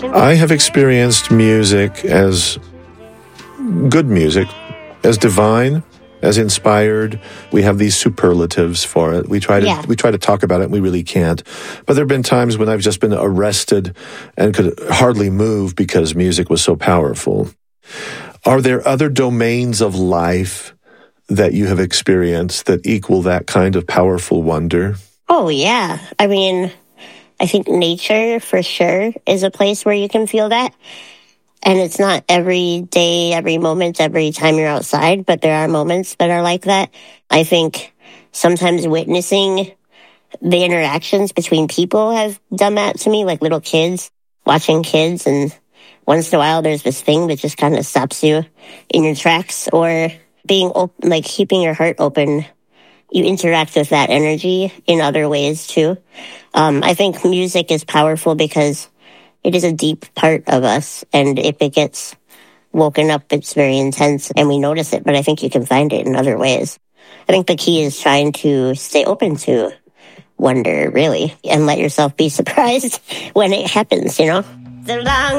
I have experienced music as good music, as divine, as inspired. We have these superlatives for it. We try to talk about it, and we really can't. But there have been times when I've just been arrested and could hardly move because music was so powerful. Are there other domains of life that you have experienced that equal that kind of powerful wonder? Oh, yeah. I mean, I think nature, for sure, is a place where you can feel that. And it's not every day, every moment, every time you're outside, but there are moments that are like that. I think sometimes witnessing the interactions between people have done that to me, like little kids, watching kids, and once in a while there's this thing that just kind of stops you in your tracks, or being open, like keeping your heart open. You interact with that energy in other ways too. I think music is powerful because it is a deep part of us, and if it gets woken up, it's very intense, and we notice it, but I think you can find it in other ways. I think the key is trying to stay open to wonder, really, and let yourself be surprised when it happens, you know? The long